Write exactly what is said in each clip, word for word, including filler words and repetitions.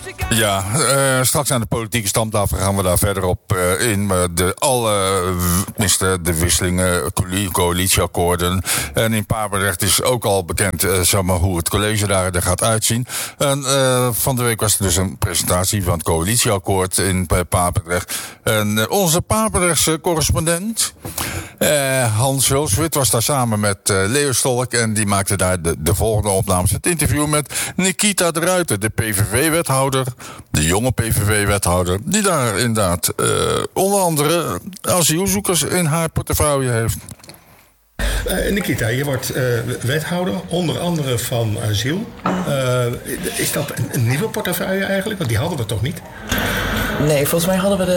Ja, uh, straks aan de politieke stamtafel gaan we daar verder op uh, in. Uh, de, alle, tenminste, de wisselingen, coalitieakkoorden. En in Papendrecht is ook al bekend uh, zeg maar, hoe het college daar, daar gaat uitzien. En uh, van de week was er dus een presentatie van het coalitieakkoord in Papendrecht. En uh, onze Papendrechtse correspondent, uh, Hans Hulswit, was daar samen met uh, Leo Stolk. En die maakte daar de, de volgende opnames. Het interview met Nikita de Ruiter, de P V V-wethouder. De jonge P V V-wethouder, die daar inderdaad uh, onder andere asielzoekers in haar portefeuille heeft. Uh, Nikita, je wordt uh, wethouder, onder andere van asiel. Uh, is dat een nieuwe portefeuille eigenlijk? Want die hadden we toch niet? Nee, volgens mij hadden we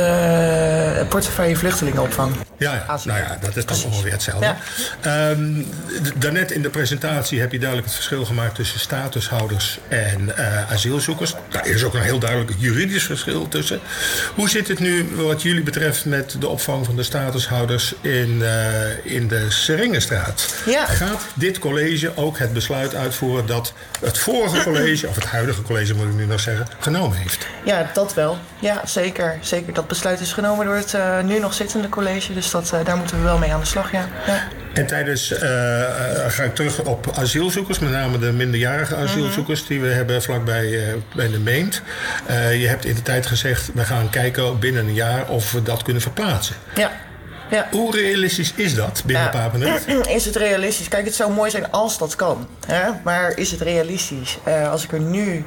de portefeuille vluchtelingenopvang. Ja, ja. Nou ja, dat is dan ongeveer hetzelfde. Ja. Um, daarnet in de presentatie heb je duidelijk het verschil gemaakt tussen statushouders en uh, asielzoekers. Daar is ook een heel duidelijk juridisch verschil tussen. Hoe zit het nu wat jullie betreft met de opvang van de statushouders in, uh, in de Seringenstraat? Ja. Gaat dit college ook het besluit uitvoeren dat het vorige college, of het huidige college moet ik nu nog zeggen, genomen heeft? Ja, dat wel. Ja, zeker. Zeker. Dat besluit is genomen door het uh, nu nog zittende college. Dus dat, uh, daar moeten we wel mee aan de slag, ja. ja. En tijdens, uh, ga ik terug op asielzoekers, met name de minderjarige asielzoekers die we hebben vlakbij uh, bij de Meent. Uh, je hebt in de tijd gezegd, we gaan kijken binnen een jaar of we dat kunnen verplaatsen. Ja. Ja. Hoe realistisch is dat binnen ja. Papendrecht? Is het realistisch? Kijk, het zou mooi zijn als dat kan. Hè? Maar is het realistisch? Uh, als ik er nu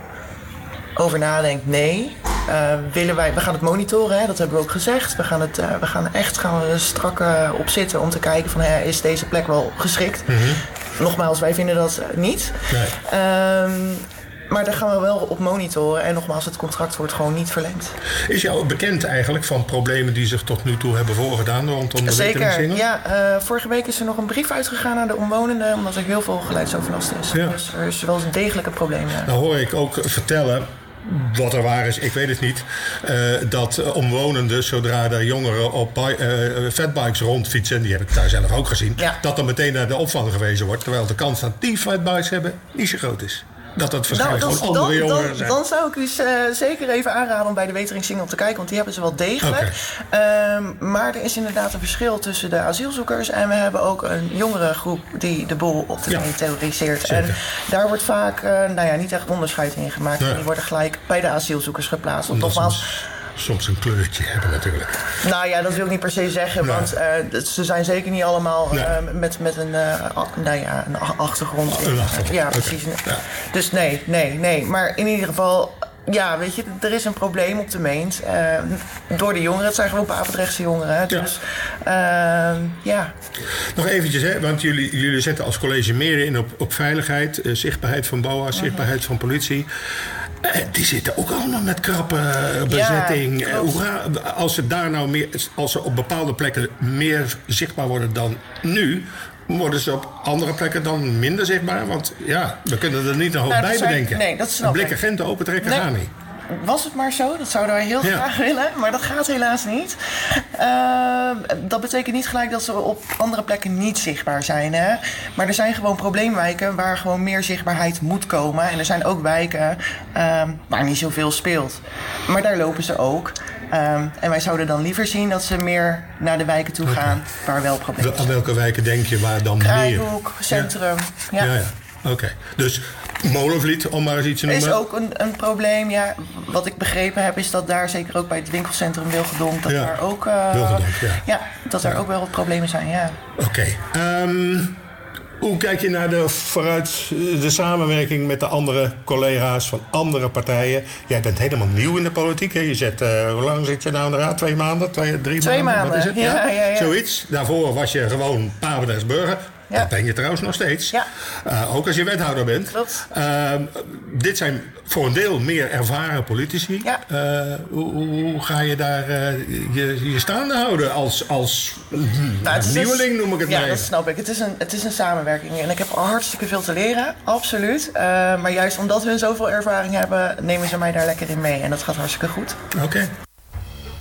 over nadenk, nee. Uh, willen wij, we gaan het monitoren, hè? Dat hebben we ook gezegd. We gaan, het, uh, we gaan echt gaan we er strak uh, op zitten om te kijken van, hè, is deze plek wel geschikt? Mm-hmm. Nogmaals, wij vinden dat niet. Nee. Um, Maar daar gaan we wel op monitoren. En nogmaals, het contract wordt gewoon niet verlengd. Is jou bekend eigenlijk van problemen die zich tot nu toe hebben voorgedaan rondom de Zeker, ja. Uh, vorige week is er nog een brief uitgegaan naar de omwonenden, omdat er heel veel geluidsoverlast is. Ja. Dus er is wel degelijk een probleem. Ja. Nou hoor ik ook vertellen, wat er waar is, ik weet het niet, uh, dat omwonenden, zodra er jongeren op uh, fatbikes rondfietsen, die heb ik daar zelf ook gezien, ja. dat dan meteen naar de opvang gewezen wordt. Terwijl de kans dat die fatbikes hebben niet zo groot is. Dat dat waarschijnlijk nou, dat, gewoon andere dan, jongeren dan, zijn. Dan zou ik u uh, zeker even aanraden om bij de Weteringsingel te kijken, want die hebben ze wel degelijk. Okay. Um, maar er is inderdaad een verschil tussen de asielzoekers en we hebben ook een jongere groep die de boel op de ja. terroriseert. Zeker. En daar wordt vaak uh, nou ja, niet echt onderscheid in gemaakt. Ja. En die worden gelijk bij de asielzoekers geplaatst. Want nogmaals, soms een kleurtje hebben natuurlijk. Nou ja, dat wil ik niet per se zeggen. Nee. Want uh, ze zijn zeker niet allemaal nee. uh, met, met een, uh, nou ja, een achtergrond. Een achtergrond. Ja, precies. Okay. Ja. Dus nee, nee, nee. Maar in ieder geval, ja, weet je, er is een probleem op de Meent. Uh, door de jongeren. Het zijn gewoon Papendrechtse jongeren. Dus ja. Uh, ja. Nog eventjes, hè, want jullie, jullie zetten als college meer in op, op veiligheid, uh, zichtbaarheid van B O A, uh-huh. zichtbaarheid van politie. Uh, die zitten ook allemaal met krappe bezetting. Ja, Hoe ga, als ze daar nou meer, als ze op bepaalde plekken meer zichtbaar worden dan nu, worden ze op andere plekken dan minder zichtbaar? Want ja, we kunnen er niet een hoop nou, bij zijn, bedenken. Nee, dat snap een blik agenten opentrekken nee. gaat niet. Was het maar zo, dat zouden wij heel ja. graag willen, maar dat gaat helaas niet. Uh, dat betekent niet gelijk dat ze op andere plekken niet zichtbaar zijn. Hè? Maar er zijn gewoon probleemwijken waar gewoon meer zichtbaarheid moet komen. En er zijn ook wijken uh, waar niet zoveel speelt. Maar daar lopen ze ook. Um, en wij zouden dan liever zien dat ze meer naar de wijken toe gaan okay. waar wel problemen zijn. Aan welke wijken denk je waar dan Kruidhoek, meer? Centrum. Ja, ja. ja, ja. Oké. Okay. Dus Molenvliet, om maar eens iets te noemen. Is ook een, een probleem, ja. Wat ik begrepen heb is dat daar, zeker ook bij het winkelcentrum Wilgedonk, dat ja. daar ook, uh, Wilgedonk, ja. Ja, dat er ja. ook wel wat problemen zijn, ja. Oké. Okay. Um, hoe kijk je naar de, vooruit, de samenwerking met de andere collega's van andere partijen? Jij bent helemaal nieuw in de politiek. Hè? Je zet, uh, hoe lang zit je nou in de raad? Twee maanden? Twee, drie Twee maanden? maanden. Wat is het? Ja, ja, ja. Zoiets. Daarvoor was je gewoon Papendrechts burger. Ja. Dat ben je trouwens nog steeds. Ja. Uh, ook als je wethouder bent. Klopt. Uh, dit zijn voor een deel meer ervaren politici. Ja. Uh, hoe, hoe ga je daar uh, je, je staande houden als, als nou, nieuweling, noem ik het ja, maar. Ja, dat snap ik. Het is, een, het is een samenwerking. En ik heb hartstikke veel te leren. Absoluut. Uh, maar juist omdat hun zoveel ervaring hebben, nemen ze mij daar lekker in mee. En dat gaat hartstikke goed. Oké. Okay.